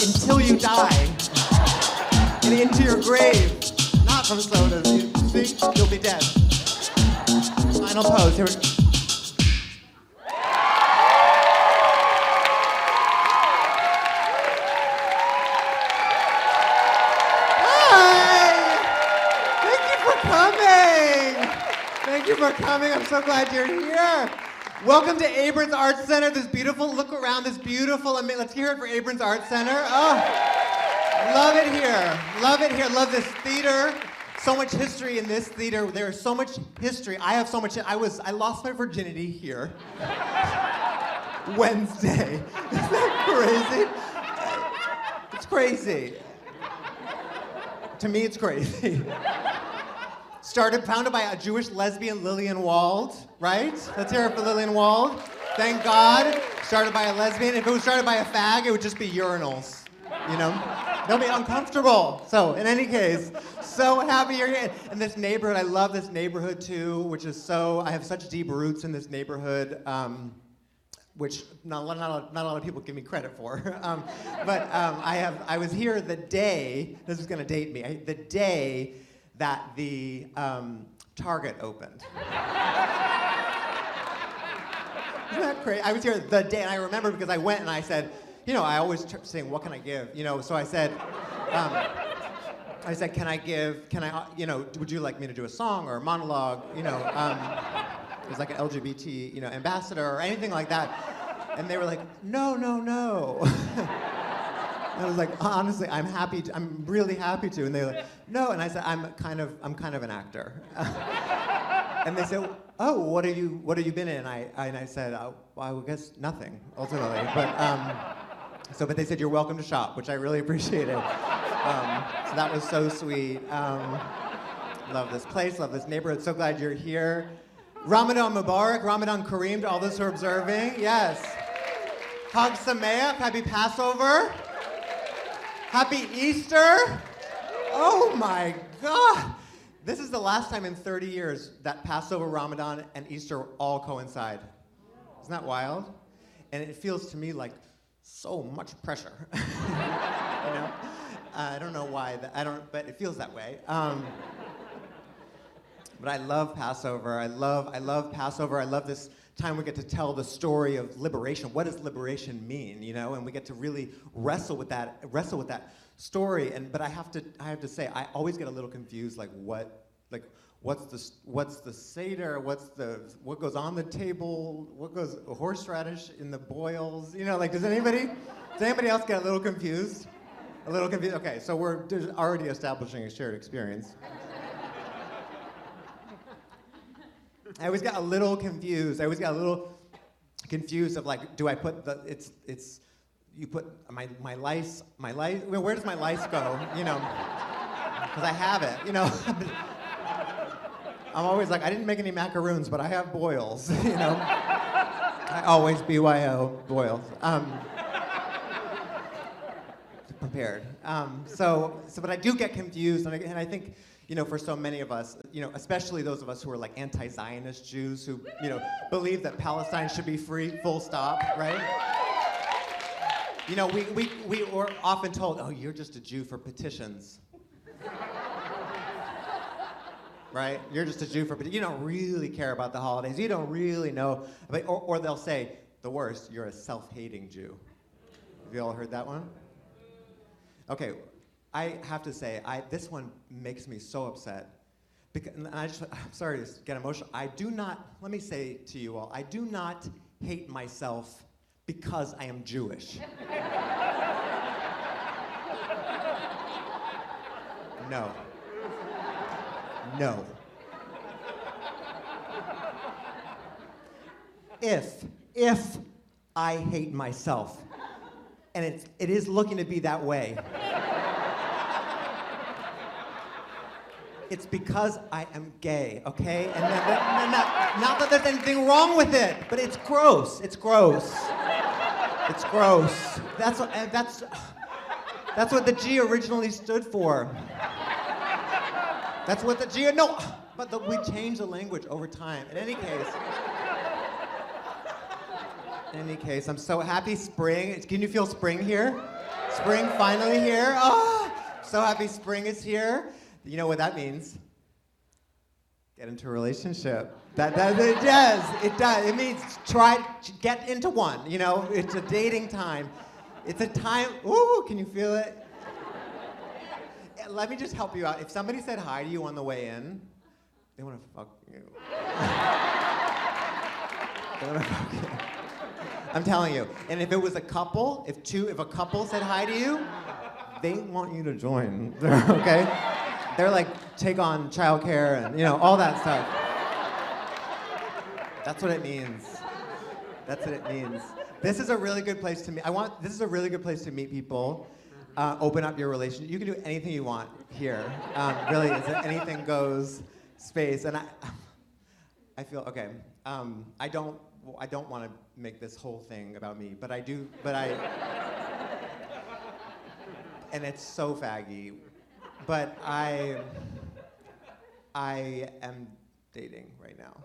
until you die. And into your grave. Not from sodas. You see? You'll be dead. Final pose. Here we go. Thank you for coming. I'm so glad you're here. Welcome to Abrons Arts Center. This beautiful, look around, this beautiful, let's hear it for Abrons Arts Center. Oh, love it here. Love it here. Love this theater. So much history in this theater. There is so much history. I have so much, I lost my virginity here. Wednesday. Isn't that crazy? It's crazy. To me, it's crazy. Founded by a Jewish lesbian, Lillian Wald, right? Let's hear it for Lillian Wald. Thank God. Started by a lesbian. If it was started by a fag, it would just be urinals, you know? They'll be uncomfortable. So, in any case, so happy you're here. And this neighborhood, I love this neighborhood too, which is I have such deep roots in this neighborhood, which not a lot of people give me credit for. I was here the day, this is gonna date me, the day that the Target opened. Isn't that crazy? I was here the day, and I remember because I went and I said, I always saying, what can I give? So I said, would you like me to do a song or a monologue? It was like an LGBT, ambassador or anything like that. And they were like, no. I was like, honestly, I'm really happy to. And they were like, no. And I said, I'm kind of an actor. And they said, oh, what have you been in? And I said, well, I guess nothing, ultimately. But they said, you're welcome to shop, which I really appreciated. So that was so sweet. Love this place, love this neighborhood. So glad you're here. Ramadan Mubarak, Ramadan Kareem to all those who are observing. Yes. Chag Sameach, happy Passover. Happy Easter! Oh my God! This is the last time in 30 years that Passover, Ramadan, and Easter all coincide. Isn't that wild? And it feels to me like so much pressure. I don't know why, but it feels that way. But I love Passover. I love Passover. I love this time we get to tell the story of liberation. What does liberation mean? And we get to really wrestle with that story. But I have to say, I always get a little confused. What's the seder? What goes on the table? What goes horseradish in the boils? Does anybody else get a little confused? A little confused. Okay, so we're already establishing a shared experience. I always got a little confused. of do I put you put my lice, where does my lice go? Because I have it, I'm always like, I didn't make any macaroons, but I have boils, I always BYO boils. Prepared. But I do get confused, and I think, for so many of us, especially those of us who are like anti-Zionist Jews who, believe that Palestine should be free, full stop, right? We were often told, oh, you're just a Jew for petitions. Right? You're just a Jew for petitions. You don't really care about the holidays. You don't really know. Or they'll say, the worst, you're a self-hating Jew. Have you all heard that one? Okay. I have to say, this one makes me so upset. I'm sorry to get emotional. Let me say to you all, I do not hate myself because I am Jewish. No. If I hate myself, and it is looking to be that way, it's because I am gay, okay? And not that there's anything wrong with it, but it's gross. It's gross. That's what the G originally stood for. That's what the G. No, but we changed the language over time. In any case, I'm so happy. Spring. Can you feel spring here? Spring finally here. Oh, so happy spring is here. You know what that means? Get into a relationship. It does. It does. It means get into one. You know, it's a dating time. It's a time. Ooh, can you feel it? Let me just help you out. If somebody said hi to you on the way in, they want to fuck you. They want to fuck you. I'm telling you. And if it was a couple, if a couple said hi to you, they want you to join. Okay? They're like, take on childcare and, all that stuff. That's what it means. That's what it means. This is a really good place to meet. This is a really good place to meet people. Open up your relationship. You can do anything you want here. Really, it's an anything goes space. And I feel okay. I don't want to make this whole thing about me, but I do. And it's so faggy. But I am dating right now.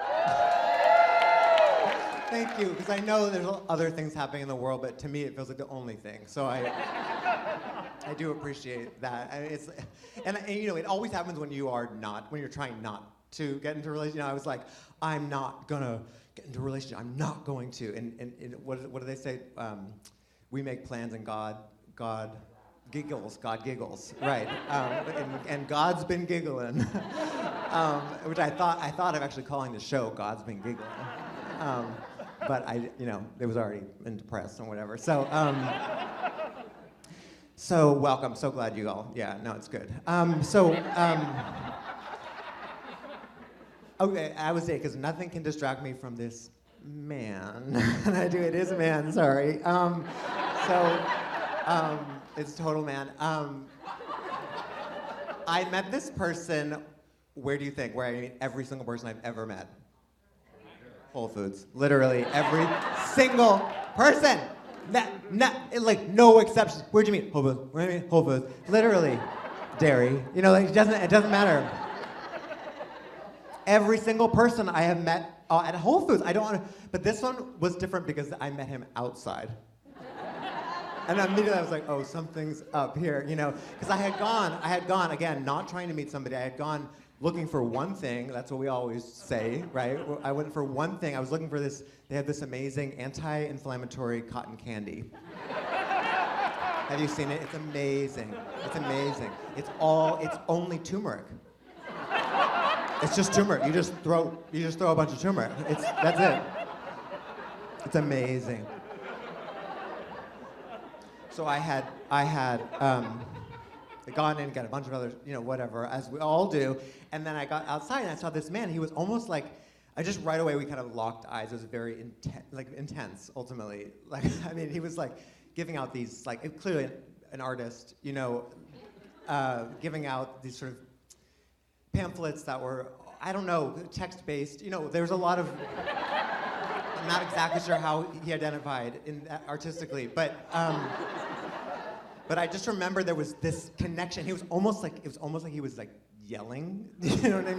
Thank you, because I know there's other things happening in the world, but to me it feels like the only thing. So I do appreciate that. And it always happens when you're trying not to get into a relationship. I was like, I'm not gonna get into a relationship. I'm not going to. And what do they say? We make plans and God giggles. God giggles. Right. And God's been giggling, which I thought of actually calling the show "God's Been Giggling." But it was already in the press and whatever. So welcome. So glad you all. Yeah, no, it's good. Okay, I was saying because nothing can distract me from this man. And it is a man. Sorry. It's a total man. I met this person. Where do you think? Where I meet every single person I've ever met. Whole Foods. Literally every single person. No exceptions. Where'd you meet? Whole Foods. Where'd you meet? Whole Foods. Literally. Dairy. It doesn't matter. Every single person I have met at Whole Foods. But this one was different because I met him outside. And immediately I was like, oh, something's up here, because I had gone, again, not trying to meet somebody. I had gone looking for one thing. That's what we always say, right? I went for one thing. I was looking for this. They have this amazing anti-inflammatory cotton candy. Have you seen it? It's amazing. It's amazing. It's only turmeric. It's just turmeric. You just throw a bunch of turmeric. That's it. It's amazing. So I had gone in and got a bunch of other, whatever, as we all do. And then I got outside and I saw this man. He was almost like, right away we kind of locked eyes. It was very intense, ultimately. He was like giving out these, clearly an artist, giving out these sort of pamphlets that were, I don't know, text-based. There was a lot of, I'm not exactly sure how he identified artistically, but I just remember there was this connection. It was almost like he was like yelling. You know what I mean?